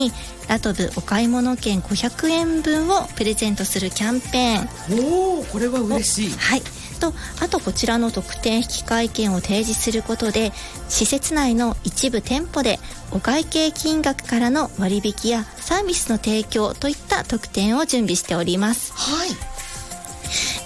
ラトブお買い物券500円分をプレゼントするキャンペーン。これは嬉しい。 はい。あとこちらの特典引換券を提示することで、施設内の一部店舗でお会計金額からの割引やサービスの提供といった特典を準備しております。 はい。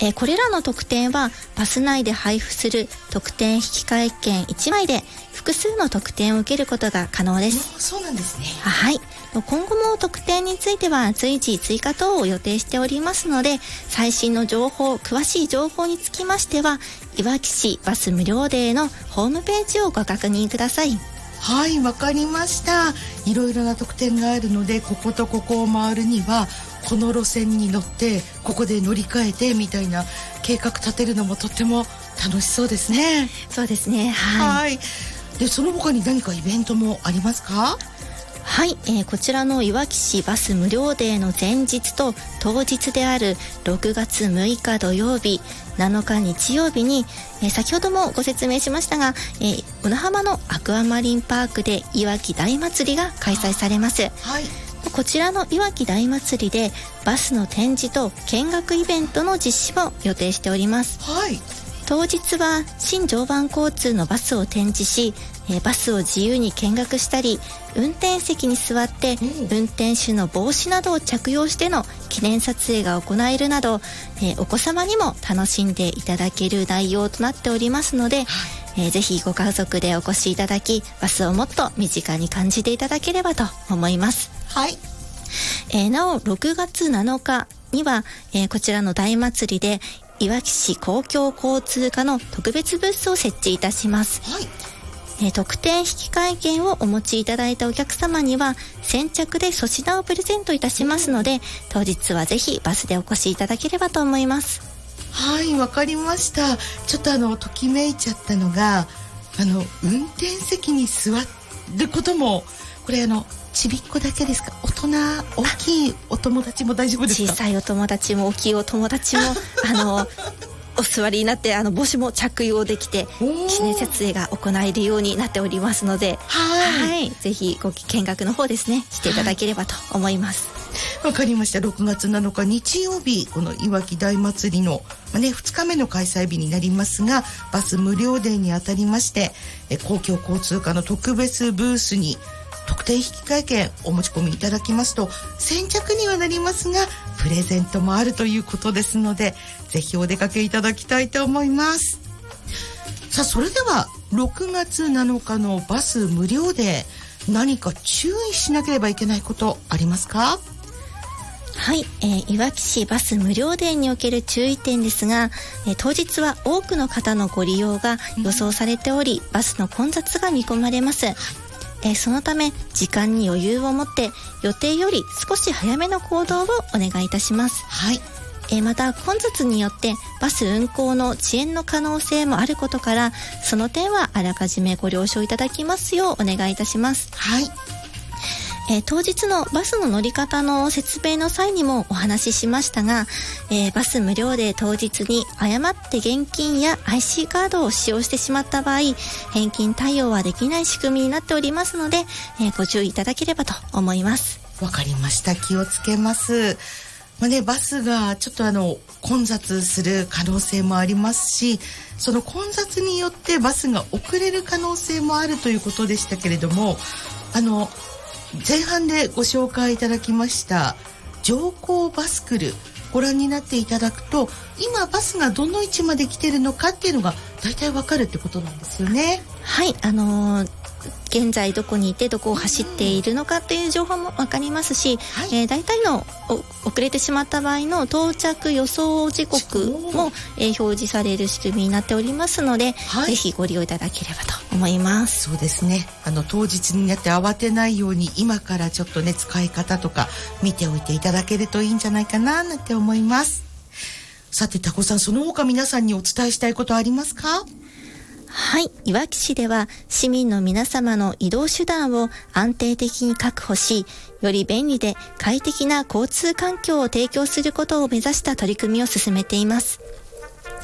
これらの特典はバス内で配布する特典引換券1枚で複数の特典を受けることが可能です。 そうなんですね。 はい。今後も特典については随時追加等を予定しておりますので、最新の情報、詳しい情報につきましてはいわき市バス無料デーのホームページをご確認ください。 はい、わかりました。いろいろな特典があるので、こことここを回るにはこの路線に乗ってここで乗り換えてみたいな計画立てるのもとっても楽しそうですね。 そうですね。はい。 で、その他に何かイベントもありますか？ はい、こちらのいわき市バス無料デーの前日と当日である6月6日土曜日、7日日曜日に、先ほどもご説明しましたが、小名浜のアクアマリンパークでいわき大祭りが開催されます。 はい。 こちらのいわき大祭りでバスの展示と見学イベントの実施も予定しております。 はい。 当日は新常磐交通のバスを展示し、バスを自由に見学したり、運転席に座って運転手の帽子などを着用しての記念撮影が行えるなど、お子様にも楽しんでいただける内容となっておりますので、ぜひご家族でお越しいただき、バスをもっと身近に感じていただければと思います。 はい。 なお6月7日には、こちらの大祭りでいわき市公共交通課の特別ブースを設置いたします。 はい。 特典引換券をお持ちいただいたお客様には先着で粗品をプレゼントいたしますので、当日はぜひバスでお越しいただければと思います。 はい、わかりました。ちょっとときめいちゃったのが、運転席に座ることも、これちびっこだけですか？大人、大きいお友達も大丈夫ですか？ 小さいお友達も大きいお友達もお座りになって帽子も着用できて記念撮影が行えるようになっておりますので、はい、ぜひご見学の方ですねしていただければと思います。 わかりました。6月7日日曜日、このいわき大祭りの、2日目の開催日になりますが、バス無料デーにあたりまして公共交通課の特別ブースに特典引換券お持ち込みいただきますと、先着にはなりますがプレゼントもあるということですので、ぜひお出かけいただきたいと思います。さあ、それでは6月7日のバス無料で何か注意しなければいけないことありますか？ はい、いわき市バス無料デーにおける注意点ですが、当日は多くの方のご利用が予想されており、バスの混雑が見込まれます。そのため時間に余裕を持って予定より少し早めの行動をお願いいたします。 はい。 また混雑によってバス運行の遅延の可能性もあることから、その点はあらかじめご了承いただきますようお願いいたします。 はい。 当日のバスの乗り方の説明の際にもお話ししましたが、バス無料で当日に誤って現金や IC カードを使用してしまった場合、返金対応はできない仕組みになっておりますので、ご注意いただければと思います。 わかりました。気をつけます。バスがちょっと混雑する可能性もありますし、その混雑によってバスが遅れる可能性もあるということでしたけれども、前半でご紹介いただきました乗降バスクルご覧になっていただくと、今バスがどの位置まで来てるのかっていうのが大体わかるってことなんですよね。 はい、現在どこにいてどこを走っているのかという情報も分かりますし、はい、大体の遅れてしまった場合の到着予想時刻も、表示される仕組みになっておりますので、はい、ぜひご利用いただければと思います。 そうですね、当日になって慌てないように今からちょっとね使い方とか見ておいていただけるといいんじゃないかななんて思います。さてタコさん、その他皆さんにお伝えしたいことありますか？ はい、いわき市では市民の皆様の移動手段を安定的に確保し、より便利で快適な交通環境を提供することを目指した取り組みを進めています。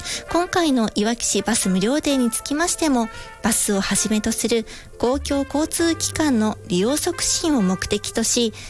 今回のいわき市バス無料デーにつきましても、バスをはじめとする公共交通機関の利用促進を目的とし、